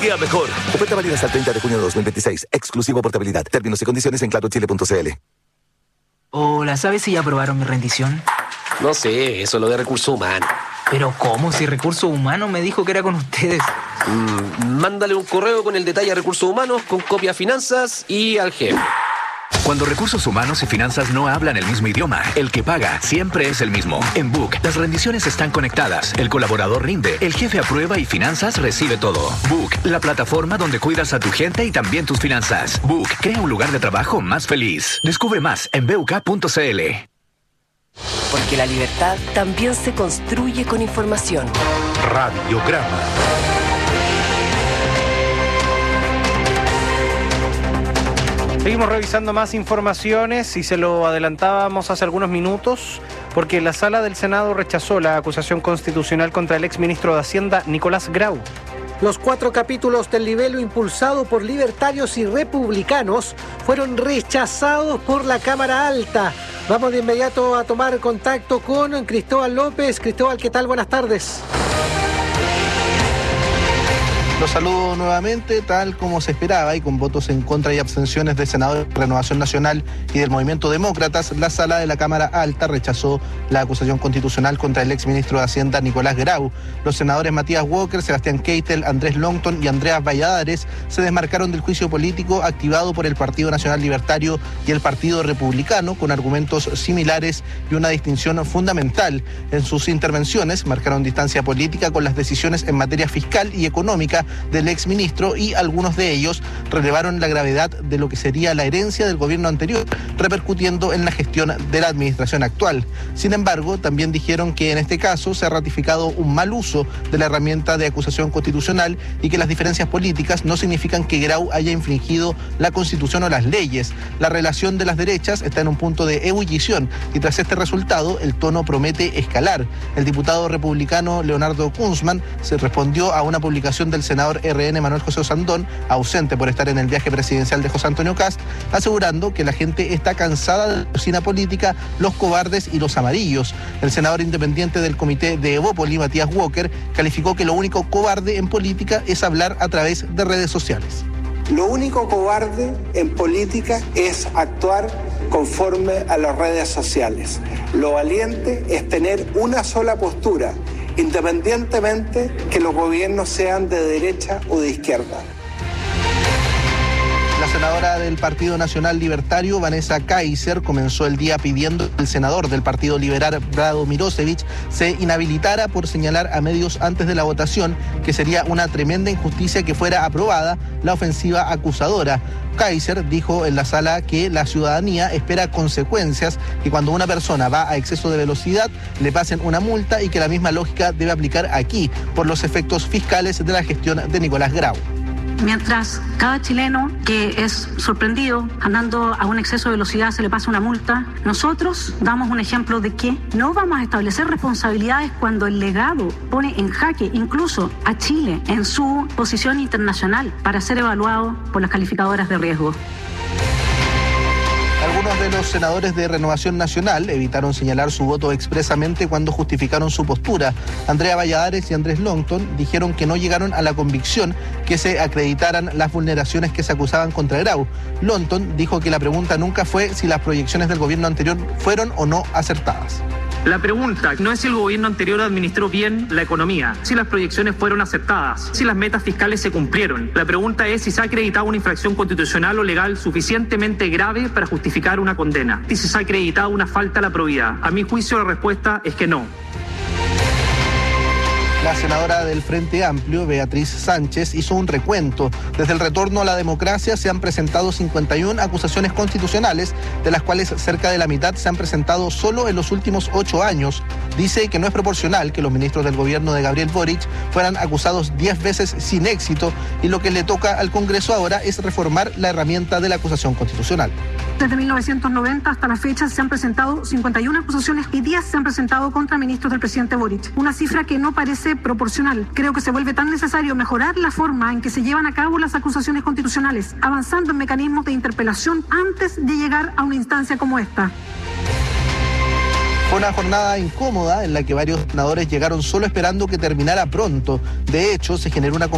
día mejor. Oferta válida hasta el 30 de junio de 2026. Exclusivo portabilidad. Términos y condiciones en clarochile.cl. Hola, ¿sabes si ya aprobaron mi rendición? No sé, eso es lo de recursos humanos. ¿Pero cómo? Si Recursos Humanos me dijo que era con ustedes. Mándale un correo con el detalle a Recursos Humanos, con copia a Finanzas y al jefe. Cuando Recursos Humanos y Finanzas no hablan el mismo idioma, el que paga siempre es el mismo. En Book, las rendiciones están conectadas, el colaborador rinde, el jefe aprueba y Finanzas recibe todo. Book, la plataforma donde cuidas a tu gente y también tus finanzas. Book, crea un lugar de trabajo más feliz. Descubre más en BUK.cl. Porque la libertad también se construye con información. Radiograma. Seguimos revisando más informaciones y se lo adelantábamos hace algunos minutos porque la Sala del Senado rechazó la acusación constitucional contra el exministro de Hacienda, Nicolás Grau. Los 4 capítulos del libelo impulsado por libertarios y republicanos fueron rechazados por la Cámara Alta. Vamos de inmediato a tomar contacto con Cristóbal López. Cristóbal, ¿qué tal? Buenas tardes. Los saludo nuevamente, tal como se esperaba, y con votos en contra y abstenciones de senadores de Renovación Nacional y del Movimiento Demócratas, la Sala de la Cámara Alta rechazó la acusación constitucional contra el exministro de Hacienda, Nicolás Grau. Los senadores Matías Walker, Sebastián Keitel, Andrés Longton y Andreas Valladares se desmarcaron del juicio político activado por el Partido Nacional Libertario y el Partido Republicano, con argumentos similares y una distinción fundamental. En sus intervenciones marcaron distancia política con las decisiones en materia fiscal y económica del exministro, y algunos de ellos relevaron la gravedad de lo que sería la herencia del gobierno anterior, repercutiendo en la gestión de la administración actual. Sin embargo, también dijeron que en este caso se ha ratificado un mal uso de la herramienta de acusación constitucional y que las diferencias políticas no significan que Grau haya infringido la Constitución o las leyes. La relación de las derechas está en un punto de ebullición y tras este resultado el tono promete escalar. El diputado republicano Leonardo Kunzman se respondió a una publicación del senador RN Manuel José Osandón, ausente por estar en el viaje presidencial de José Antonio Kast, asegurando que la gente está cansada de la cocina política, los cobardes y los amarillos. El senador independiente del comité de Evópoli, Matías Walker, calificó que lo único cobarde en política es hablar a través de redes sociales. Lo único cobarde en política es actuar conforme a las redes sociales. Lo valiente es tener una sola postura, independientemente que los gobiernos sean de derecha o de izquierda. La senadora del Partido Nacional Libertario, Vanessa Kaiser, comenzó el día pidiendo que el senador del Partido Liberal, Brado Mirosevich, se inhabilitara por señalar a medios antes de la votación que sería una tremenda injusticia que fuera aprobada la ofensiva acusadora. Kaiser dijo en la sala que la ciudadanía espera consecuencias, que cuando una persona va a exceso de velocidad le pasen una multa y que la misma lógica debe aplicar aquí por los efectos fiscales de la gestión de Nicolás Grau. Mientras cada chileno que es sorprendido andando a un exceso de velocidad se le pasa una multa, nosotros damos un ejemplo de que no vamos a establecer responsabilidades cuando el legado pone en jaque incluso a Chile en su posición internacional para ser evaluado por las calificadoras de riesgo. Algunos de los senadores de Renovación Nacional evitaron señalar su voto expresamente cuando justificaron su postura. Andrea Valladares y Andrés Longton dijeron que no llegaron a la convicción que se acreditaran las vulneraciones que se acusaban contra Grau. Longton dijo que la pregunta nunca fue si las proyecciones del gobierno anterior fueron o no acertadas. La pregunta no es si el gobierno anterior administró bien la economía, si las proyecciones fueron aceptadas, si las metas fiscales se cumplieron. La pregunta es si se ha acreditado una infracción constitucional o legal suficientemente grave para justificar una condena, y si se ha acreditado una falta a la probidad. A mi juicio la respuesta es que no. La senadora del Frente Amplio, Beatriz Sánchez, hizo un recuento. Desde el retorno a la democracia se han presentado 51 acusaciones constitucionales, de las cuales cerca de la mitad se han presentado solo en los últimos 8 años. Dice que no es proporcional que los ministros del gobierno de Gabriel Boric fueran acusados 10 veces sin éxito, y lo que le toca al Congreso ahora es reformar la herramienta de la acusación constitucional. Desde 1990 hasta la fecha se han presentado 51 acusaciones y 10 se han presentado contra ministros del presidente Boric. Una cifra que no parece proporcional. Creo que se vuelve tan necesario mejorar la forma en que se llevan a cabo las acusaciones constitucionales, avanzando en mecanismos de interpelación antes de llegar a una instancia como esta. Fue una jornada incómoda en la que varios senadores llegaron solo esperando que terminara pronto. De hecho, se generó una